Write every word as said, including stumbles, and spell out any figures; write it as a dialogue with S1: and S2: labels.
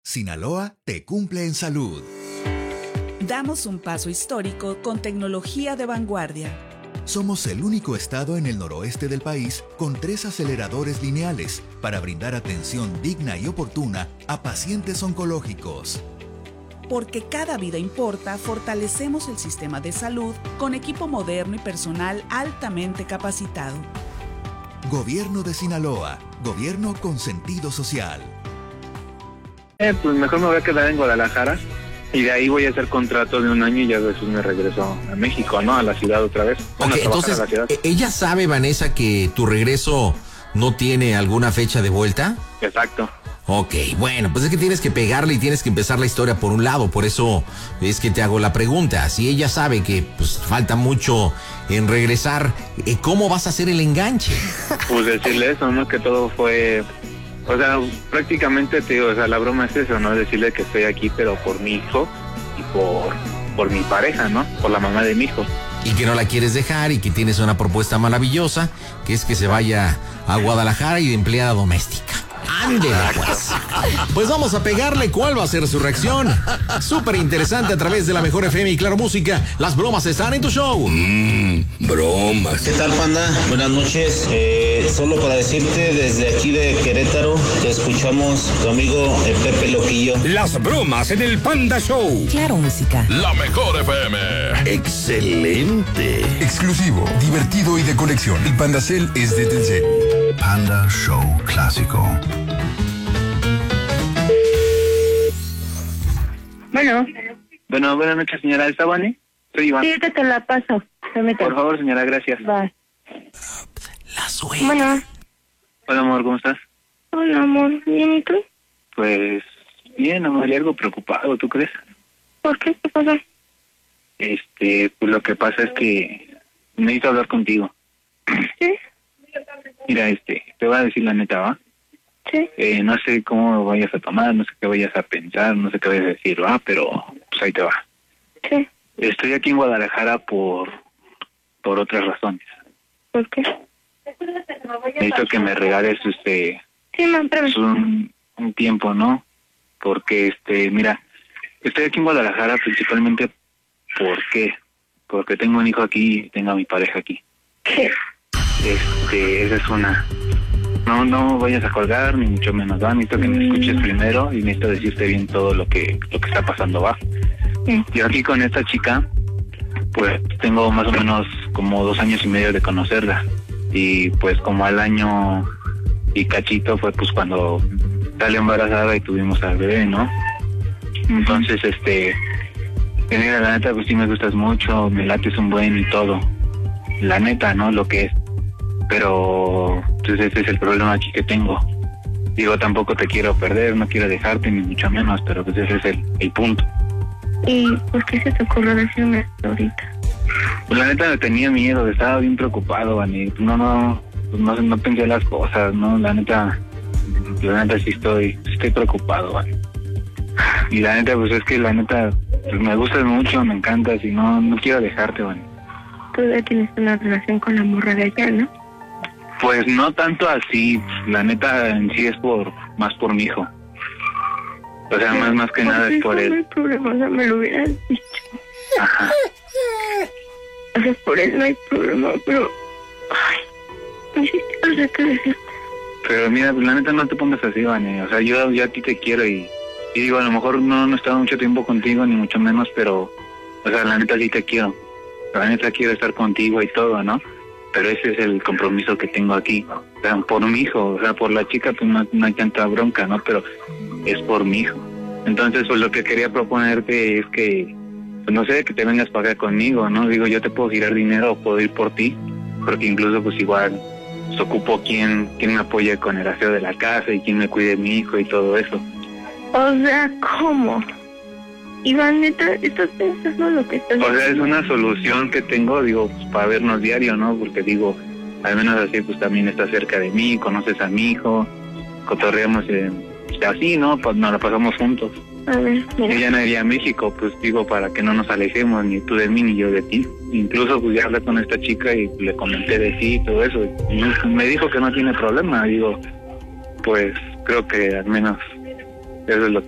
S1: Sinaloa te cumple en salud.
S2: Damos un paso histórico con tecnología de vanguardia.
S1: Somos el único estado en el noroeste del país con tres aceleradores lineales para brindar atención digna y oportuna a pacientes oncológicos.
S2: Porque cada vida importa, fortalecemos el sistema de salud con equipo moderno y personal altamente capacitado.
S1: Gobierno de Sinaloa. Gobierno con sentido social.
S3: Eh, pues mejor me voy a quedar en Guadalajara y de ahí voy a hacer contrato de un año y ya después me regreso a México, ¿no? A la ciudad otra vez. Bueno,
S4: okay, entonces, ¿ella sabe, Vanessa, que tu regreso no tiene alguna fecha de vuelta?
S3: Exacto.
S4: Ok, bueno, pues es que tienes que pegarle y tienes que empezar la historia por un lado, por eso es que te hago la pregunta. Si ella sabe que pues falta mucho en regresar, ¿cómo vas a hacer el enganche?
S3: Pues decirle eso, ¿no? Que todo fue... O sea, prácticamente te digo, o sea, la broma es eso, ¿no? Decirle que estoy aquí, pero por mi hijo y por, por mi pareja, ¿no? Por la mamá de mi hijo.
S4: Y que no la quieres dejar y que tienes una propuesta maravillosa, que es que se vaya a Guadalajara y de empleada doméstica. ¡Ándele, pues! Pues vamos a pegarle cuál va a ser su reacción. Súper interesante a través de la Mejor F M y Claro Música. Las bromas están en tu show.
S5: Mmm, bromas.
S6: ¿Qué tal, Panda? Buenas noches. Eh, solo para decirte, desde aquí de Querétaro, te escuchamos tu amigo eh, Pepe Loquillo.
S5: Las bromas en el Panda Show.
S7: Claro Música.
S5: La Mejor F M. Excelente.
S8: Exclusivo, divertido y de colección. El Pandacel es de Telcel. Panda Show Clásico.
S9: Bueno.
S3: Bueno, buenas noches, señora. ¿Está Vani? Soy Iván.
S9: Sí, que te la paso. Permítame.
S3: Por favor, señora, gracias.
S9: Va.
S4: La suegra.
S9: Bueno.
S3: Hola, amor, ¿cómo estás?
S9: Hola, amor. ¿Bien y tú?
S3: Pues, bien, amor, y algo preocupado, ¿tú crees?
S9: ¿Por qué? ¿Qué pasa?
S3: Este, pues lo que pasa es que necesito hablar contigo.
S9: ¿Sí?
S3: Mira, este, te voy a decir la neta, ¿va?
S9: Sí.
S3: Eh, no sé cómo vayas a tomar, no sé qué vayas a pensar, no sé qué vayas a decir, ¿va? Pero, pues ahí te va.
S9: Sí.
S3: Estoy aquí en Guadalajara por, por otras razones.
S9: ¿Por qué?
S3: Necesito que me regales, este,
S9: sí, man,
S3: pues un, un tiempo, ¿no? Porque, este, mira, estoy aquí en Guadalajara principalmente, ¿por qué? Porque tengo un hijo aquí y tengo a mi pareja aquí.
S9: ¿Qué?
S3: Este, esa es una. No, no vayas a colgar, ni mucho menos, ¿va? Necesito que me escuches primero y necesito decirte bien todo lo que, lo que está pasando, ¿va?
S9: Sí.
S3: Yo aquí con esta chica, pues tengo más o menos como dos años y medio de conocerla. Y pues como al año y cachito fue pues cuando salió embarazada y tuvimos al bebé, ¿no? Entonces, este, mira, la neta, pues sí me gustas mucho, me lates un buen y todo. La neta, ¿no? Lo que es. Pero, pues ese es el problema aquí que tengo. Digo, tampoco te quiero perder, no quiero dejarte, ni mucho menos, pero pues ese es el, el punto.
S9: ¿Y por qué se te ocurrió decirme esto ahorita?
S3: Pues la neta tenía miedo, estaba bien preocupado, Vani. No, no, pues no, no pensé las cosas, ¿no? La neta, la neta sí estoy, sí estoy preocupado, Vani. Y la neta, pues es que la neta, pues me gustas mucho, me encantas y no, no quiero dejarte, Vani.
S9: Tú ya tienes una relación con la morra de allá, ¿no?
S3: Pues no tanto así, la neta en sí es por, más por mi hijo. O sea, más, más que nada es por él.
S9: No hay problema, o sea, me lo hubieras dicho.
S3: Ajá.
S9: O sea, por él no hay problema, pero... Ay, no sé qué, qué decirte.
S3: Pero mira, pues la neta no te pongas así, Vane. O sea, yo, yo a ti te quiero y, y digo, a lo mejor no, no he estado mucho tiempo contigo, ni mucho menos, pero... O sea, la neta sí te quiero. La neta quiero estar contigo y todo, ¿no? Pero ese es el compromiso que tengo aquí. O sea, por mi hijo, o sea, por la chica pues no, no hay tanta bronca, ¿no? Pero es por mi hijo. Entonces, pues lo que quería proponerte es que, pues no sé, que te vengas para acá conmigo, ¿no? Digo, yo te puedo girar dinero o puedo ir por ti, porque incluso pues igual pues, ocupo quien, quien me apoye con el aseo de la casa y quien me cuide de mi hijo y todo eso.
S9: O sea, ¿cómo? Iván, neta, ¿estás pensando lo que estás
S3: O sea, es
S9: diciendo?
S3: una solución que tengo, digo, pues, para vernos diario, ¿no? Porque digo, al menos así, pues también estás cerca de mí, conoces a mi hijo, cotorreamos eh, así, ¿no? Pues nos la pasamos juntos.
S9: A ver, mira.
S3: Ella no iría a México, pues digo, para que no nos alejemos, ni tú de mí, ni yo de ti. Incluso, pues ya hablé con esta chica y le comenté de ti y todo eso. Y me dijo que no tiene problema, digo, pues creo que al menos eso es lo que